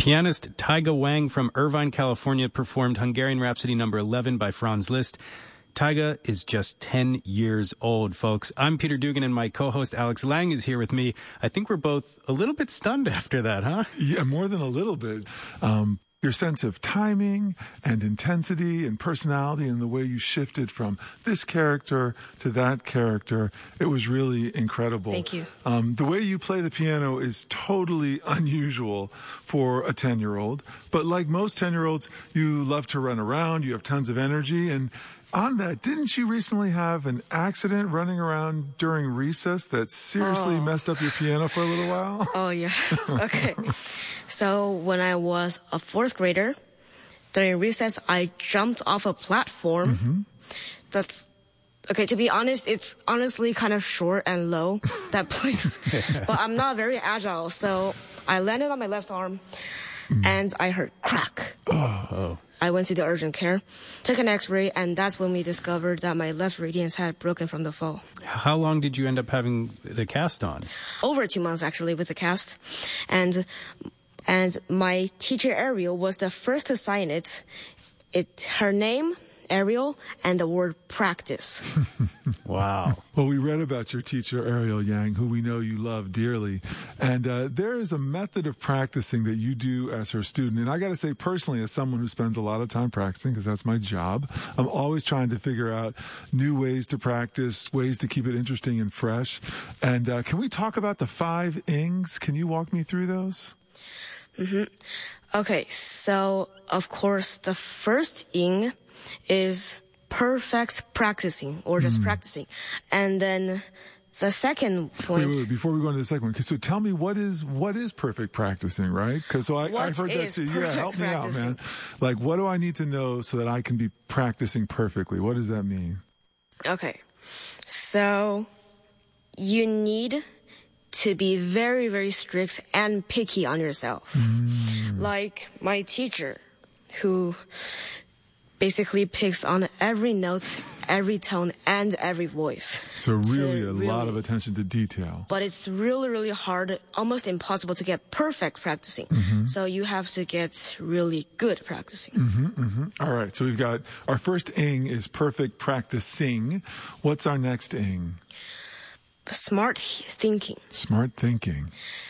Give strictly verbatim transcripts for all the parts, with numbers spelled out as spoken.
Pianist Taiga Wang from Irvine, California, performed Hungarian Rhapsody number eleven by Franz Liszt. Taiga is just ten years old, folks. I'm Peter Dugan, and my co-host Alex Lang is here with me. I think we're both a little bit stunned after that, huh? Yeah, more than a little bit. Um, your sense of timing and intensity and personality and the way you shifted from this character to that character, it was really incredible. Thank you. Um, the way you play the piano is totally unusual for a ten-year-old. But like most ten-year-olds, you love to run around, you have tons of energy, and on that, didn't you recently have an accident running around during recess that seriously oh. messed up your piano for a little while? Oh, yes. Okay. So when I was a fourth grader, during recess, I jumped off a platform. Mm-hmm. That's, okay, to be honest, it's honestly kind of short and low, that place. But I'm not very agile, so I landed on my left arm, mm. and I heard crack. Oh. oh. I went to the urgent care, took an x-ray, and that's when we discovered that my left radius had broken from the fall. How long did you end up having the cast on? Over two months, actually, with the cast. And and my teacher, Ariel, was the first to sign it. It her name, Ariel, and the word practice. Wow. Well, we read about your teacher, Ariel Yang, who we know you love dearly. And uh, there is a method of practicing that you do as her student. And I got to say, personally, as someone who spends a lot of time practicing, because that's my job, I'm always trying to figure out new ways to practice, ways to keep it interesting and fresh. And uh, can we talk about the five ings? Can you walk me through those? Mm-hmm. Okay, so, of course, the first ing is perfect practicing, or just mm. practicing. And then the second point... Wait, wait, wait, before we go into the second one, so tell me, what is what is perfect practicing, right? Because so I, I've heard that too. Yeah, help me out, man. Like, what do I need to know so that I can be practicing perfectly? What does that mean? Okay, so you need to be very, very strict and picky on yourself. Mm. Like my teacher, who basically picks on every note, every tone, and every voice. So really a really, lot of attention to detail. But it's really, really hard, almost impossible to get perfect practicing. Mm-hmm. So you have to get really good practicing. Mm-hmm, mm-hmm. All right, so we've got, our first ing is perfect practicing. What's our next ing? Smart thinking. Smart thinking.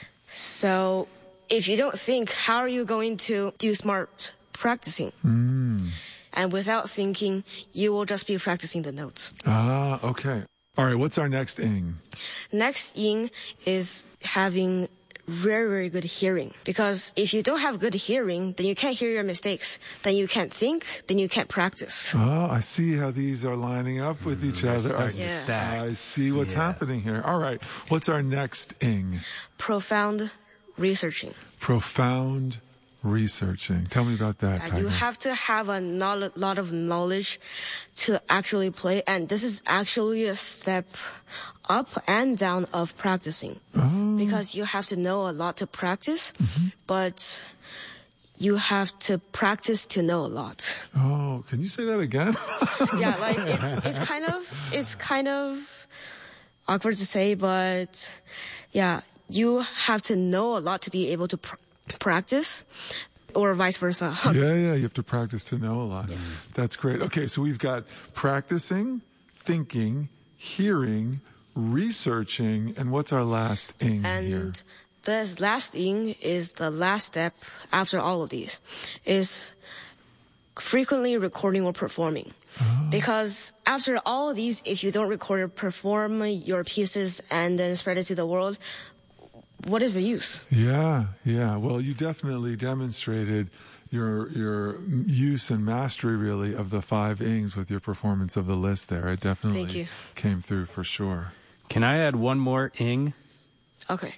So if you don't think, how are you going to do smart practicing? Mm. And without thinking, you will just be practicing the notes. Ah, okay. All right, what's our next ing? Next ing is having very, very good hearing. Because if you don't have good hearing, then you can't hear your mistakes. Then you can't think, then you can't practice. Oh, I see how these are lining up with each mm, other. I, yeah. I see what's yeah. happening here. All right, what's our next ing? Profound researching. Profound researching. Tell me about that, And Tiger. you have to have a no- lot of knowledge to actually play, and this is actually a step up and down of practicing. Oh. Because you have to know a lot to practice, mm-hmm. but you have to practice to know a lot. Oh, can you say that again? Yeah, like it's it's kind of it's kind of awkward to say, but yeah, you have to know a lot to be able to pr- practice, or vice versa. Yeah, yeah, you have to practice to know a lot. Yeah. That's great. Okay, so we've got practicing, thinking, hearing, researching, and what's our last ing and here? this last ing is the last step after all of these, is frequently recording or performing. Oh. Because after all of these, if you don't record or perform your pieces and then spread it to the world, what is the use? Yeah, yeah. Well, you definitely demonstrated your your use and mastery, really, of the five ings with your performance of the list there. It definitely Thank you. came through for sure. Can I add one more ing? Okay.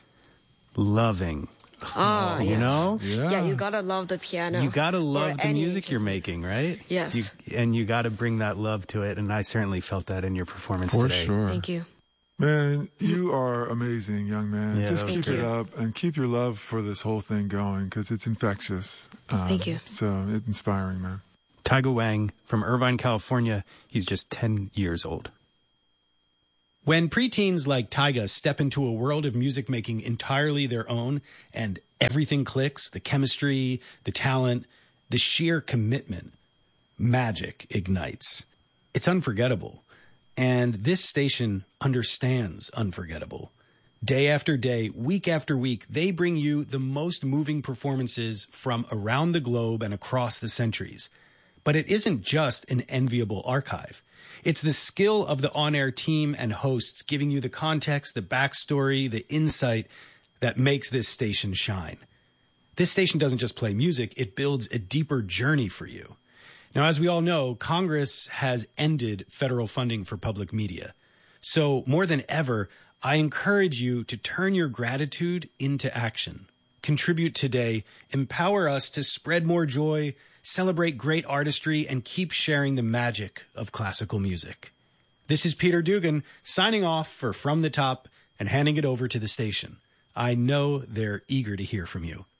Loving. Ah, you yes. know? Yeah. Yeah, you gotta love the piano. You gotta love or the any music you're instrument. making, right? Yes. You, and you gotta bring that love to it, and I certainly felt that in your performance For today. sure. Thank you. Man, you are amazing, young man. Yeah, Just that was keep great. it up and keep your love for this whole thing going, because it's infectious. Um, Thank you. So it's inspiring, man. Taiga Wang from Irvine, California. He's just ten years old. When preteens like Taiga step into a world of music making entirely their own and Everything clicks, the chemistry, the talent, the sheer commitment. Magic ignites. It's unforgettable. And this station understands unforgettable. Day after day, week after week, they bring you the most moving performances from around the globe and across the centuries. But it isn't just an enviable archive. It's the skill of the on-air team and hosts giving you the context, the backstory, the insight that makes this station shine. This station doesn't just play music, it builds a deeper journey for you. Now, as we all know, Congress has ended federal funding for public media. So more than ever, I encourage you to turn your gratitude into action. Contribute today, empower us to spread more joy, celebrate great artistry, and keep sharing the magic of classical music. This is Peter Dugan signing off for From the Top and handing it over to the station. I know they're eager to hear from you.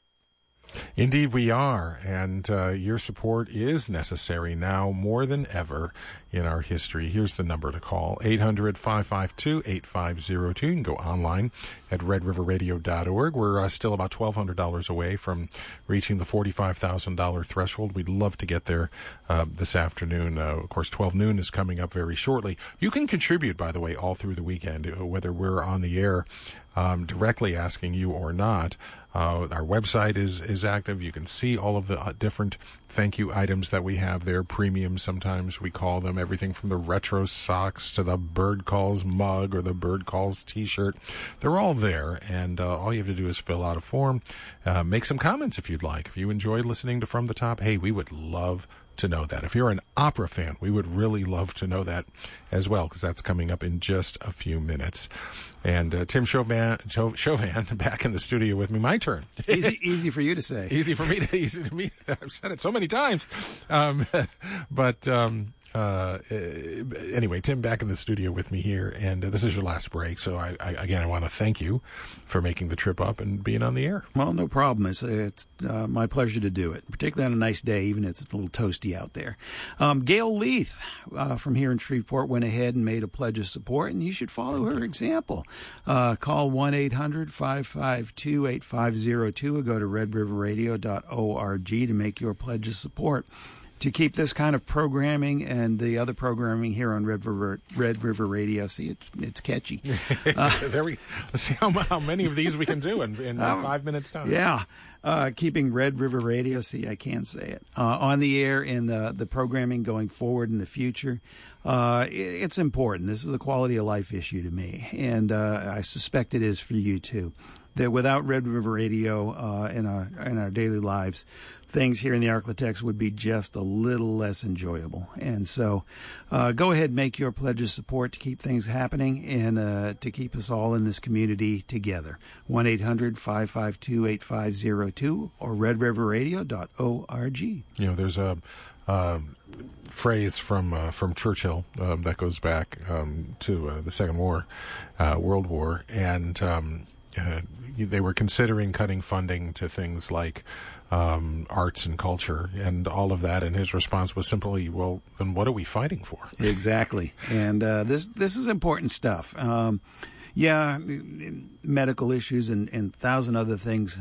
Indeed we are, and uh, your support is necessary now more than ever in our history. Here's the number to call, eight hundred, five five two, eight five zero two. You can go online at red river radio dot org. We're uh, still about twelve hundred dollars away from reaching the forty-five thousand dollars threshold. We'd love to get there uh, this afternoon. Uh, of course, twelve noon is coming up very shortly. You can contribute, by the way, all through the weekend, uh, whether we're on the air um, directly asking you or not. Uh, our website is, is active. You can see all of the uh, different thank you items that we have there. Premium, sometimes we call them. Everything from the retro socks to the Bird Calls mug or the Bird Calls t-shirt. They're all there, and uh, all you have to do is fill out a form. Uh, make some comments if you'd like. If you enjoyed listening to From the Top, hey, we would love to know that. If you're an opera fan, we would really love to know that as well, because that's coming up in just a few minutes. And uh, Tim Chauvin, Chauvin back in the studio with me. My turn. Easy, easy for you to say. Easy for me to. Easy to me. I've said it so many times. Um, but um, uh, anyway, Tim back in the studio with me here, and uh, this is your last break. So I, I again, I want to thank you for making the trip up and being on the air. Well, no problem. It's it's uh, my pleasure to do it, particularly on a nice day, even if it's a little toasty out there. Um, Gail Leith uh, from here in Shreveport went ahead and made a pledge of support, and you should follow her example. Uh, call one eight hundred, five five two, eight five zero two or go to red river radio dot org to make your pledge of support to keep this kind of programming and the other programming here on Red River Red River Radio. See, it's it's catchy. Uh, there we, let's see how, how many of these we can do in, in uh, five minutes time. Yeah. Uh, keeping Red River Radio, see, I can't say it, uh, on the air in the, the programming going forward in the future. Uh, it, it's important. This is a quality of life issue to me, and uh, I suspect it is for you too. That without Red River Radio uh, in our in our daily lives, things here in the Arklatex would be just a little less enjoyable. And so uh, go ahead and make your pledge of support to keep things happening and uh, to keep us all in this community together. one eight hundred, five five two, eight five zero two or red river radio dot org. You know, there's a uh, phrase from uh, from Churchill um, that goes back um, to uh, the Second War, uh, World War, and um, uh, they were considering cutting funding to things like um, arts and culture and all of that, and his response was simply, well, then what are we fighting for? Exactly. And uh, this this is important stuff. Um, yeah, medical issues and, and a thousand other things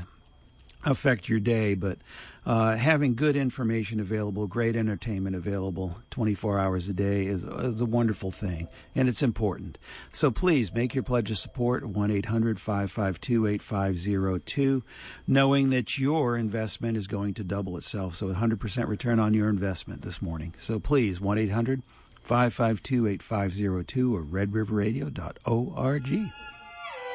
affect your day, but uh, having good information available, great entertainment available twenty-four hours a day is, is a wonderful thing, and it's important. So please make your pledge of support, one eight hundred, five five two, eight five zero two, knowing that your investment is going to double itself, so one hundred percent return on your investment this morning. So please, one eight hundred, five five two, eight five zero two or red river radio dot org.